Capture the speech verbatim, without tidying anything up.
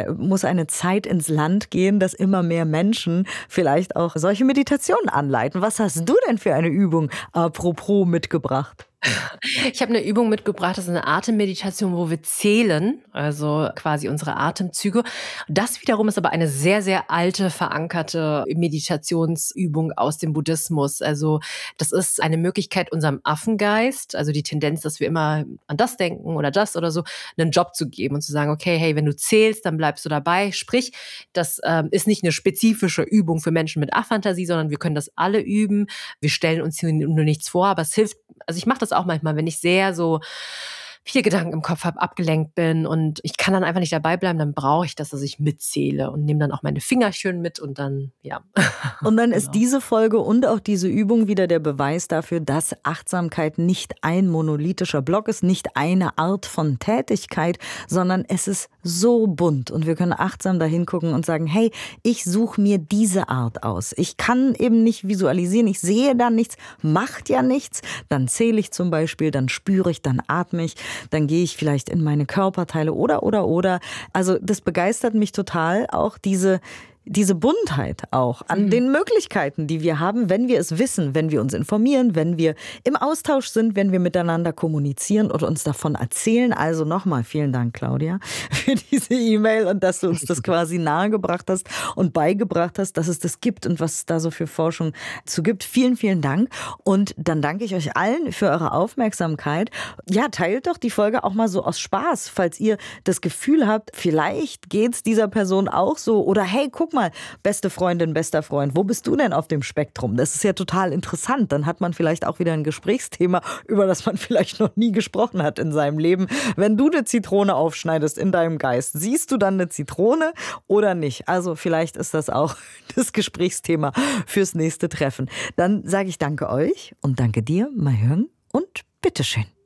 muss eine Zeit ins Land gehen, dass immer mehr Menschen vielleicht auch solche Meditationen anleiten. Was hast du denn für eine Übung apropos mitgebracht? Ich habe eine Übung mitgebracht, das ist eine Atemmeditation, wo wir zählen, also quasi unsere Atemzüge. Das wiederum ist aber eine sehr, sehr alte, verankerte Meditationsübung aus dem Buddhismus. Also das ist eine Möglichkeit, unserem Affengeist, also die Tendenz, dass wir immer an das denken oder das oder so, einen Job zu geben und zu sagen, okay, hey, wenn du zählst, dann bleibst du dabei. Sprich, das ähm, ist nicht eine spezifische Übung für Menschen mit Aphantasie, sondern wir können das alle üben. Wir stellen uns hier nur nichts vor, aber es hilft, also ich mache das auch manchmal, wenn ich sehr so viele Gedanken im Kopf habe, abgelenkt bin und ich kann dann einfach nicht dabei bleiben, dann brauche ich das, dass ich mitzähle und nehme dann auch meine Fingerchen mit und dann, ja. Und dann Genau. ist diese Folge und auch diese Übung wieder der Beweis dafür, dass Achtsamkeit nicht ein monolithischer Block ist, nicht eine Art von Tätigkeit, sondern es ist so bunt und wir können achtsam dahin gucken und sagen, hey, ich suche mir diese Art aus. Ich kann eben nicht visualisieren, ich sehe da nichts, macht ja nichts, dann zähle ich zum Beispiel, dann spüre ich, dann atme ich, dann gehe ich vielleicht in meine Körperteile oder, oder, oder. Also das begeistert mich total, auch diese diese Buntheit auch an mhm. den Möglichkeiten, die wir haben, wenn wir es wissen, wenn wir uns informieren, wenn wir im Austausch sind, wenn wir miteinander kommunizieren und uns davon erzählen. Also nochmal vielen Dank, Claudia, für diese E-Mail und dass du uns das quasi nahegebracht hast und beigebracht hast, dass es das gibt und was es da so für Forschung zu gibt. Vielen, vielen Dank. Und dann danke ich euch allen für eure Aufmerksamkeit. Ja, teilt doch die Folge auch mal so aus Spaß, falls ihr das Gefühl habt, vielleicht geht es dieser Person auch so oder hey, guck mal, mal, beste Freundin, bester Freund, wo bist du denn auf dem Spektrum? Das ist ja total interessant. Dann hat man vielleicht auch wieder ein Gesprächsthema, über das man vielleicht noch nie gesprochen hat in seinem Leben. Wenn du eine Zitrone aufschneidest in deinem Geist, siehst du dann eine Zitrone oder nicht? Also vielleicht ist das auch das Gesprächsthema fürs nächste Treffen. Dann sage ich danke euch und danke dir, Mayhörn, und bitteschön.